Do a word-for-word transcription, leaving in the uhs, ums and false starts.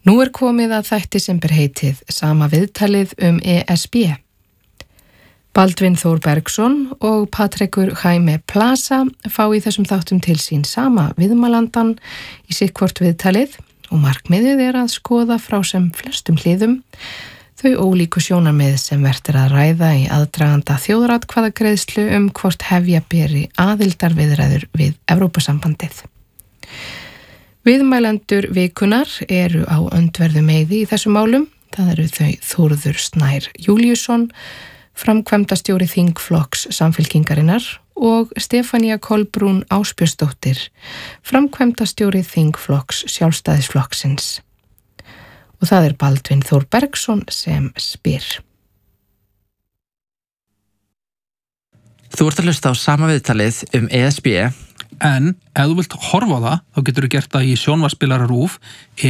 Nú er komið að þætti sem ber heitið Sama viðtalið um E S B. Baldvin Þór Bergsson og Patrekur Jaime Plaza fá í þessum þáttum til sín sama viðmælandan í sikkvort viðtalið og markmiðið er að skoða frá sem flestum hliðum þau ólíku sjónarmið sem vert er að ræða í aðdraganda þjóðaratkvæðagreiðslu um hvort hefja beri aðildarviðræður við Evrópusambandið. Viðmælendur vikunar eru á öndverðu meiði í þessum málum. Það eru þau Þórður Snær Júlíusson, framkvæmdastjóri þingflokks Samfylkingarinnar og Stefanía Kolbrún Ásbjörnsdóttir, framkvæmdastjóri þingflokks Sjálfstæðisflokksins. Og það er Baldvin Þór Bergsson sem spyr. Þú ert að hlusta á sama viðtalið um E S B. En ef þú vilt horfa á það, þá getur þú gert það í sjónvarpsspilara RÚV